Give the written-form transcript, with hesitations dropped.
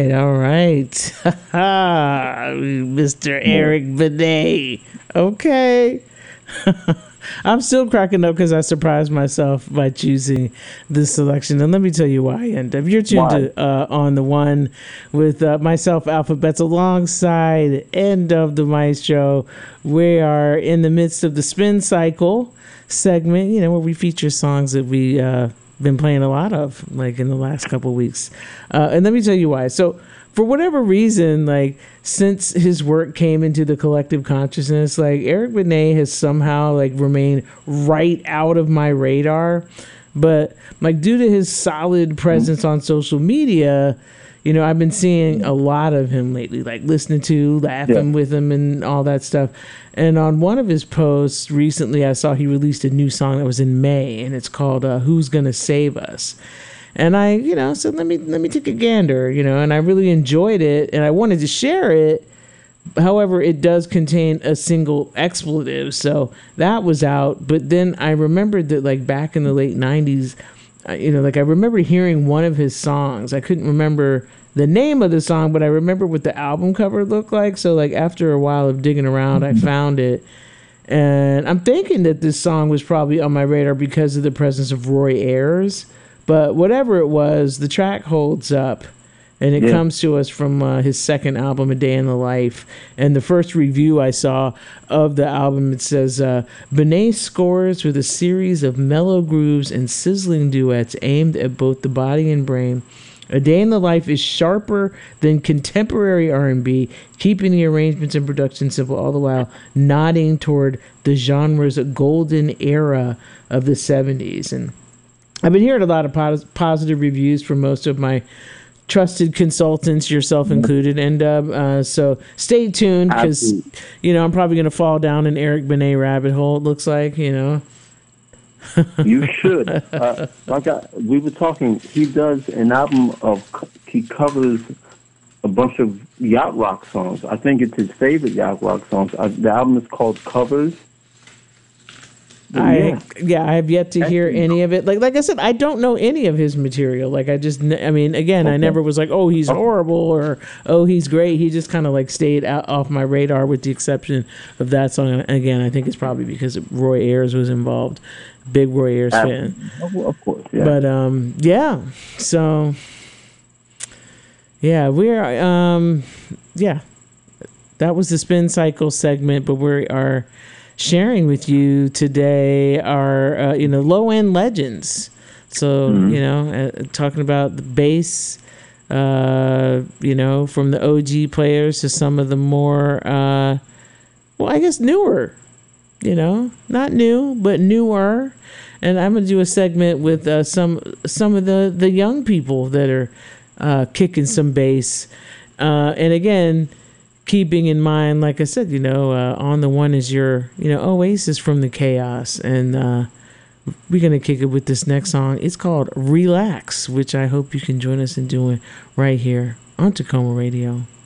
all right. Mr. Eric Benet. Okay. I'm still cracking up because I surprised myself by choosing this selection. And let me tell you why. And if you're tuned to On the One with myself, Alphabets, alongside End of the Maestro, we are in the midst of the Spin Cycle segment, you know, where we feature songs that we been playing a lot of, like in the last couple of weeks. And let me tell you why. So, for whatever reason, like since his work came into the collective consciousness, like Eric Benet has somehow like remained right out of my radar. But like due to his solid presence on social media, you know, I've been seeing a lot of him lately, like listening to, laughing with him and all that stuff. And on one of his posts recently, I saw he released a new song that was in May, and it's called Who's Gonna Save Us? And I, you know, said, let me take a gander, you know, and I really enjoyed it and I wanted to share it. However, it does contain a single expletive, so that was out. But then I remembered that like back in the late 90s, you know, like I remember hearing one of his songs. I couldn't remember the name of the song, but I remember what the album cover looked like. So like after a while of digging around, I found it. And I'm thinking that this song was probably on my radar because of the presence of Roy Ayers. But whatever it was, the track holds up, and it comes to us from his second album, A Day in the Life. And the first review I saw of the album, it says, Benet scores with a series of mellow grooves and sizzling duets aimed at both the body and brain. A Day in the Life is sharper than contemporary R&B, keeping the arrangements and production simple, all the while nodding toward the genre's golden era of the 70s. And I've been hearing a lot of positive reviews from most of my trusted consultants, yourself included. And so stay tuned because, you know, I'm probably going to fall down an Eric Benet rabbit hole, it looks like, you know. You should. We were talking, he does an album he covers a bunch of yacht rock songs. I think it's his favorite yacht rock songs. The album is called Covers. I have yet to hear any of it. Like I said, I don't know any of his material. Like I mean, again, I never was like, oh, he's horrible or oh, he's great. He just kind of like stayed off my radar with the exception of that song. And again, I think it's probably because Roy Ayers was involved. Big Roy Ayers fan. Of course, yeah. But so yeah, we're that was the Spin Cycle segment, but we are sharing with you today our low end legends. So talking about the bass, from the OG players to some of the more I guess newer, not new but newer. And I'm gonna do a segment with some of the young people that are kicking some bass, and again, keeping in mind, like I said, On the One is your, oasis from the chaos. And we're going to kick it with this next song. It's called Relax, which I hope you can join us in doing right here on Tacoma Radio.